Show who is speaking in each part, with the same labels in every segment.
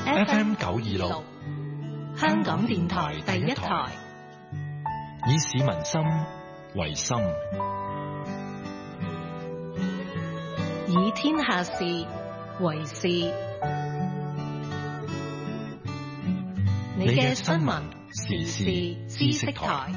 Speaker 1: FM 926，香港電台第一台，以市民心為心，以天下事為事。你嘅新聞時事知識台。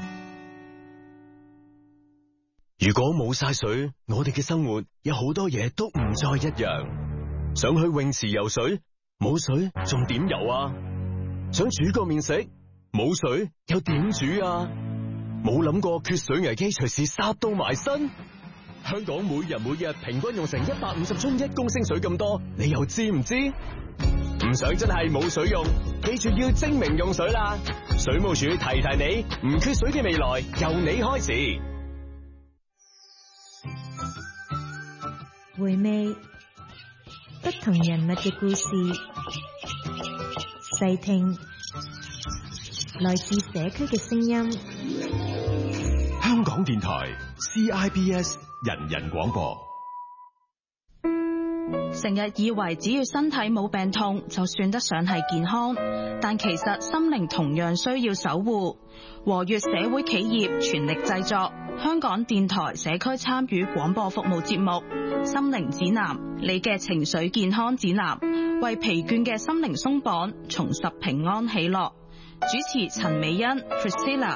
Speaker 2: 如果冇晒水，我哋嘅生活有好多嘢都唔再一樣。想去泳池游水，冇水仲點游啊？想煮個麵食，冇水又點煮啊？冇諗過缺水危機隨時殺到埋身。香港每日平均用成150樽1公升水咁多，你又知唔知？唔想真係冇水用，記住要精明用水啦！水務署提你，唔缺水嘅未來由你開始。
Speaker 3: 回味不同人物嘅故事，細聽來自社區嘅聲音。
Speaker 2: 香港電台 CIBS 人人廣播。
Speaker 4: 成日以為只要身體冇病痛就算得上係健康，但其實心靈同樣需要守護。和悅社會企業全力製作香港電台社區參與廣播服務節目《心靈指南》，你嘅情緒健康指南，為疲倦嘅心靈鬆綁，重拾平安喜樂。主持陳美欣 Priscilla。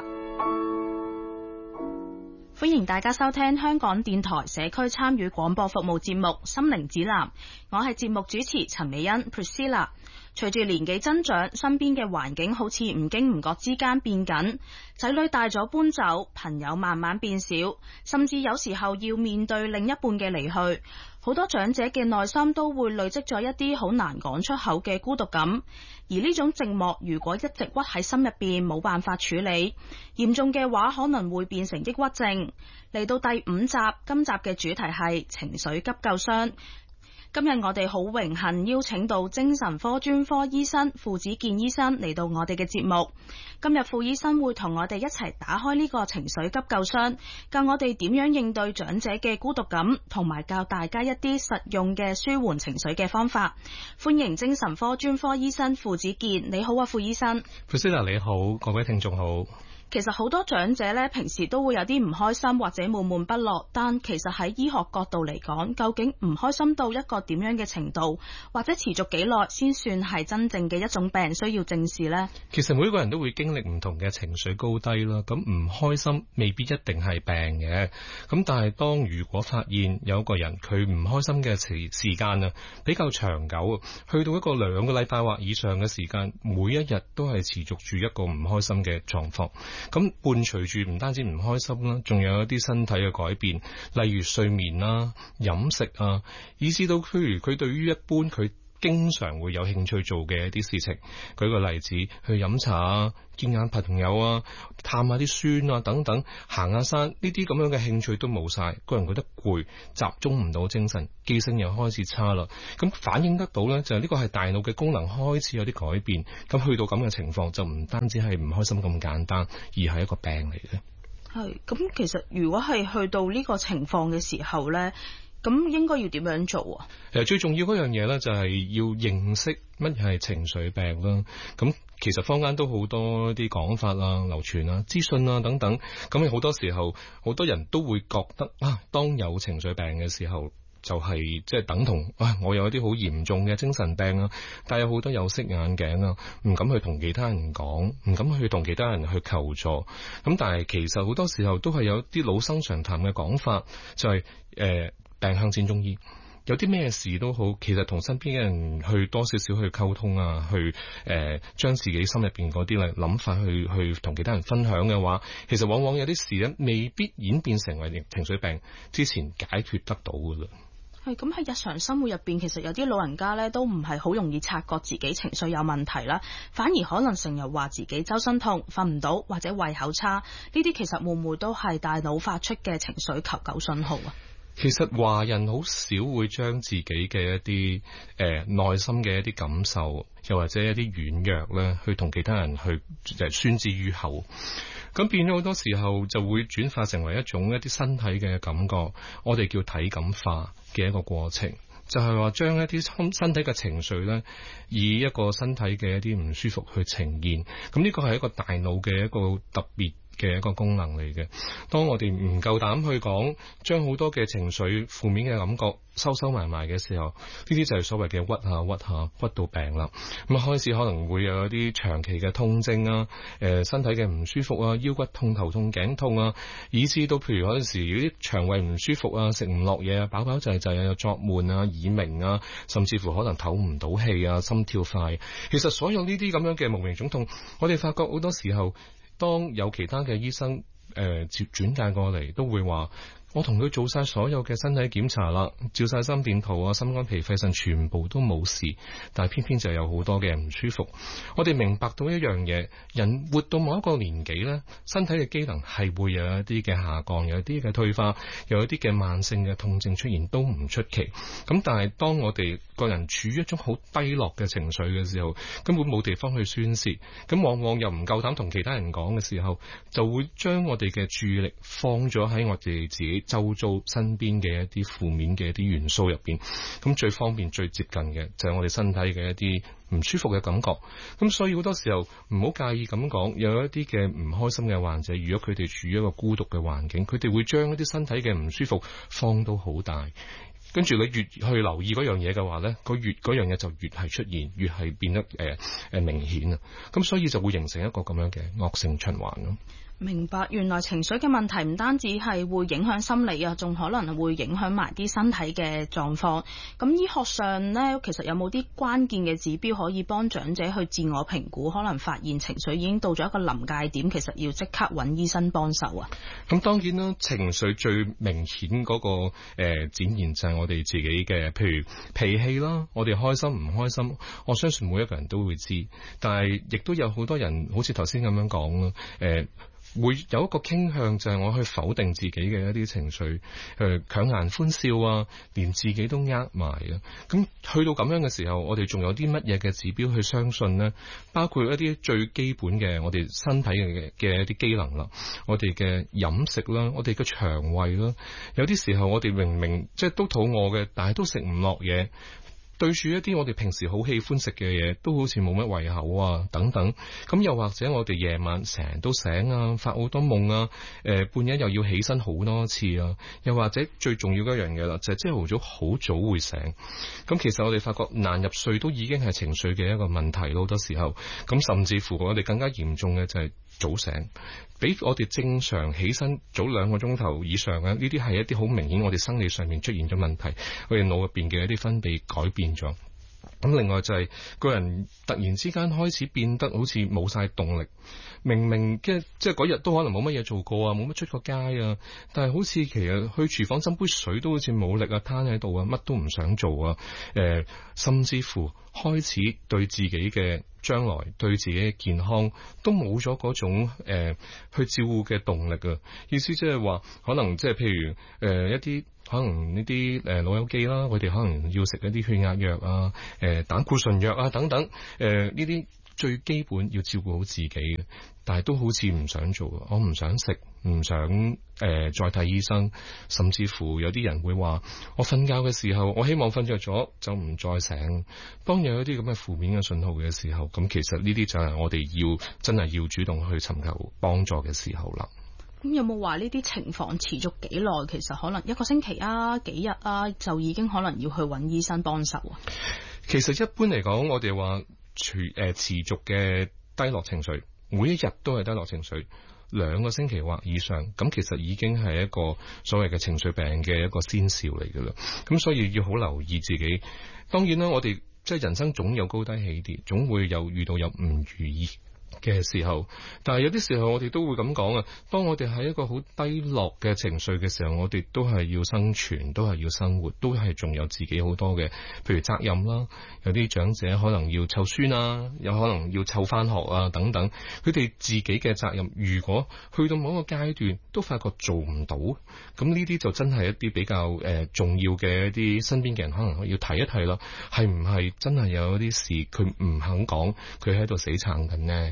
Speaker 4: 歡迎大家收聽香港電台社區參與廣播服務節目《心靈指南》，我係節目主持陳美欣 Priscilla。隨住年紀增長，身邊嘅環境好似唔經唔覺之間變緊，仔女大咗搬走，朋友慢慢變少，甚至有時候要面對另一半嘅離去，好多長者嘅內心都會累積咗一啲好難講出口嘅孤獨感。而呢種寂寞如果一直屈喺心入邊，冇辦法處理，嚴重嘅話可能會變成抑鬱症。嚟到第5集，今集嘅主題係情緒急救箱。今日我哋好榮幸邀請到精神科專科醫生傅子健醫生嚟到我哋嘅節目。今日傅醫生會同我哋一齊打開呢個情緒急救箱，教我哋點樣應對長者嘅孤獨感，同埋教大家一啲實用嘅舒緩情緒嘅方法。歡迎精神科專科醫生傅子健。你好啊，傅醫生。
Speaker 5: Priscilla 你好，各位聽眾好。
Speaker 4: 其實好多長者咧，平時都會有啲唔開心或者悶悶不樂，但其實喺醫學角度嚟講，究竟唔開心到一個點樣嘅程度，或者持續幾耐先算係真正嘅一種病需要正視呢？
Speaker 5: 其實每個人都會經歷唔同嘅情緒高低啦，咁唔開心未必一定係病嘅，咁但係當如果發現有一個人佢唔開心嘅時間啊比較長久，去到一個2個禮拜或以上嘅時間，每一日都係持續住一個唔開心嘅狀況。咁伴隨住唔單止唔開心啦，仲有一啲身體嘅改變，例如睡眠啦、飲食啊，以至到譬如佢對於一般佢經常會有興趣做嘅一啲事情，舉個例子，去飲茶啊、見下朋友啊、探下啲孫啊等等，行下山，呢啲咁樣嘅興趣都冇晒，個人覺得攰，集中唔到精神，記性又開始差啦。咁反映得到呢，就係呢個係大腦嘅功能開始有啲改變。咁去到咁嘅情況，就唔單止係唔開心咁簡單，而係一個病嚟嘅。
Speaker 4: 係咁，其實如果係去到呢個情況嘅時候呢，咁應該要點樣做啊？最重要嗰樣嘢呢，就係要認識乜係情緒病啦。咁其實坊間都好多啲講法啊、流傳啊、資訊啊等等。咁好多時候，好多人都會覺得當有情緒病嘅時候，就係即係等同我有一啲好嚴重嘅精神病啊，但有好多有色眼鏡啊，唔敢去同其他人講，唔敢去同其他人去求助。咁但係其實好多時候都係有啲老生常談嘅講法，就係病向淺中醫。有啲咩事都好，其實同身邊嘅人去多少少去溝通啊，去將自己心入邊嗰啲諗法去同其他人分享嘅話，其實往往有啲事咧未必演變成為情緒病之前解決得到噶啦。 係咁，喺日常生活入邊，其實有啲老人家咧都唔係好容易察覺自己情緒有問題啦，反而可能成日話自己周身痛、瞓唔到或者胃口差，呢啲其實會唔會都係大腦發出嘅情緒求救信號啊？
Speaker 5: 其實華人好少會將自己嘅一啲內心嘅一啲感受，又或者一啲軟弱咧，去同其他人去宣之於口。咁變咗好多時候就會轉化成為一啲身體嘅感覺，我哋叫體感化嘅一個過程。 就係話將一啲身體嘅情緒咧，以一個身體嘅一啲唔舒服去呈現。咁呢個係一個大腦嘅一個特別嘅一個功能嚟嘅。當我哋唔夠膽去講，將好多嘅情緒負面嘅感覺收埋嘅時候，呢啲就係所謂嘅屈到病啦。咁開始可能會有一啲長期嘅痛症啊，身體嘅唔舒服啊，腰骨痛、頭痛、頸痛啊，以至到譬如嗰陣時有啲腸胃唔舒服啊，食唔落嘢啊，飽滯啊，又作悶啊、耳鳴啊，甚至乎可能唞唔到氣啊、心跳快。其實所有呢啲咁樣嘅無名腫痛，我哋發覺好多時候，當有其他嘅醫生轉介過嚟，都會話，我同佢做晒所有嘅身體檢查啦，照晒心電圖啊、心肝脾肺腎全部都冇事，但係偏偏就有好多嘅唔舒服。我哋明白到一樣嘢，人活到某一個年紀呢，身體嘅機能係會有一啲嘅下降，有一啲嘅退化，有一啲嘅慢性嘅痛症出現都唔出奇。咁但係當我哋個人處於一種好低落嘅情緒嘅時候，根本冇地方去宣泄，咁往往又唔夠膽同其他人講嘅時候，就會將我哋嘅注意力放咗喺我哋自己周遭身邊嘅一啲負面嘅一啲元素入邊。咁最方便最接近嘅就係我哋身體嘅一啲唔舒服嘅感覺。咁所以好多時候唔好介意咁講，有一啲嘅唔開心嘅患者，如果佢哋處於一個孤獨嘅環境，佢哋會將一啲身體嘅唔舒服放到好大，跟住你越去留意嗰樣嘢嘅話呢，嗰樣嘢就越係出現，越係變得明顯啊。咁所以就會形成一個咁樣嘅惡性循環咯。
Speaker 4: 明白，原來情緒嘅問題唔單止係會影響心理啊，仲可能會影響埋啲身體嘅狀況。咁醫學上呢，其實有冇啲關鍵嘅指標可以幫長者去自我評估，可能發現情緒已經到咗一個臨界點，其實要即刻揾醫生幫手啊？
Speaker 5: 咁當然啦，情緒最明顯嗰個展現就係我哋自己嘅，譬如脾氣啦，我哋開心唔開心，我相信每一個人都會知，但係亦都有好多人好似頭先咁樣講啦，會有一個傾向就係我去否定自己嘅一啲情緒，強顏歡笑啊，連自己都呃埋啊。咁去到咁樣嘅時候，我哋仲有啲乜嘢嘅指標去相信呢？包括一啲最基本嘅我哋身體嘅一啲機能啦，我哋嘅飲食啦，我哋嘅腸胃啦，有啲時候我哋明明即係都肚餓嘅，但係都食唔落嘢。對住一啲我哋平時好喜歡食嘅嘢，都好似冇乜胃口啊，等等。咁又或者我哋夜晚成日都醒啊，發好多夢啊，半夜又要起身好多次啊。又或者最重要嘅一樣嘢啦，就係朝頭早好早會醒。咁其實我哋發覺難入睡都已經係情緒嘅一個問題咯，好多時候。咁甚至乎我哋更加嚴重嘅就係早醒，比我哋正常起身早2個鐘頭以上嘅，呢啲係一啲好明顯我哋生理上面出現咗問題，我哋腦入邊嘅一啲分泌改變咗。咁另外就係個人突然之間開始變得好似冇晒動力，明明即係嗰日都可能冇乜嘢做過啊，冇乜出過街啊，但係好似其實去廚房斟杯水都好似冇力啊，攤喺度啊，乜都唔想做啊，甚至乎開始對自己嘅將來對自己嘅健康都冇咗嗰種去照顧嘅動力啊。意思即係話可能即係譬如一啲可能呢啲老友記啦，佢哋可能要食一啲血壓藥啊、膽固醇藥啊等等，呢啲最基本要照顧好自己嘅，但係都好似唔想做，我唔想食，唔想再睇醫生，甚至乎有啲人會話我瞓覺嘅時候，我希望瞓着咗就唔再醒。當有一啲咁嘅負面嘅信號嘅時候，咁其實呢啲就係我哋真係要主動去尋求幫助嘅時候啦。
Speaker 4: 咁有冇話呢啲情況持續幾耐？其實可能1個星期啊、幾日啊，就已經可能要去揾醫生幫手啊。
Speaker 5: 其實一般嚟講，我哋話持續嘅低落情緒，每一日都係低落情緒2個星期或以上，咁其實已經係一個所謂嘅情緒病嘅一個先兆嚟㗎啦。咁所以要好留意自己。當然啦，我哋即係人生總有高低起跌，總會有遇到有唔如意嘅時候，但係有啲時候我哋都會咁講啊。當我哋喺一個好低落嘅情緒嘅時候，我哋都係要生存，都係要生活，都係仲有自己好多嘅，譬如責任啦。有啲長者可能要湊孫啊，有可能要湊翻學啊等等，佢哋自己嘅責任，如果去到某一個階段都發覺做唔到，咁呢啲就真係一啲比較重要嘅一啲身邊嘅人可能要提一提啦。係唔係真係有一啲事佢唔肯講，佢喺度死撐緊呢？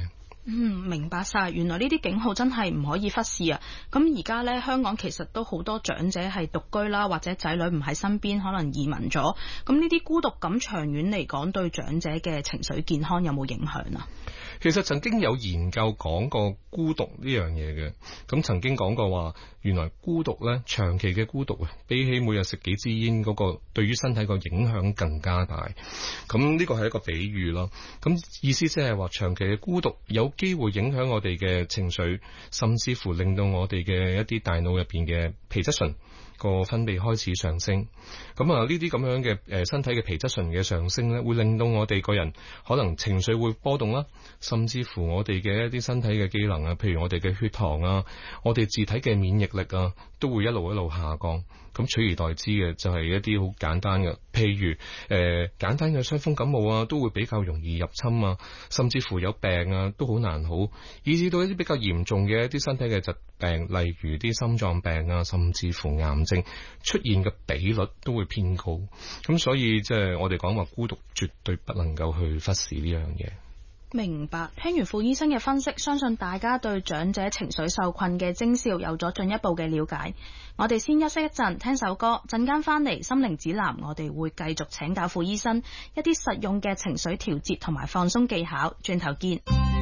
Speaker 4: 明白晒，原來呢啲警號真係唔可以忽視啊！咁而家呢，香港其實都好多長者係獨居啦，或者仔女唔喺身邊，可能移民咗。咁呢啲孤獨感長遠嚟講，對長者嘅情緒健康有冇影響啊？
Speaker 5: 其實曾經有研究講過孤獨呢樣嘢嘅，咁曾經講過話，原來孤獨呢，長期嘅孤獨啊，比起每日食幾支煙嗰個對於身體個影響更加大。咁呢個係一個比喻咯。咁意思即係話，長期嘅孤獨有機會影響我哋嘅情緒，甚至乎令到我哋嘅一啲大腦入邊嘅皮質醇個分泌開始上升。咁呢啲咁樣嘅身體嘅皮質醇嘅上升咧，會令到我哋個人可能情緒會波動啦，甚至乎我哋嘅一啲身體嘅機能啊，譬如我哋嘅血糖啊，我哋自體嘅免疫力啊，都會一路下降。咁取而代之嘅就係一啲好簡單嘅，譬如簡單嘅傷風感冒啊，都會比較容易入侵啊，甚至乎有病啊都好難好，以至到一啲比較嚴重嘅一啲身體嘅疾病，例如啲心臟病啊，甚至乎癌症出現嘅比率都會偏高。咁所以即係我哋講話孤獨絕對不能夠去忽視呢樣嘢。
Speaker 4: 明白，聽完傅醫生嘅分析，相信大家對長者情緒受困嘅徵兆有咗進一步嘅了解。我哋先休息一陣，聽首歌，陣間翻嚟心靈指南，我哋會繼續請教傅醫生一啲實用嘅情緒調節同埋放鬆技巧，轉頭見。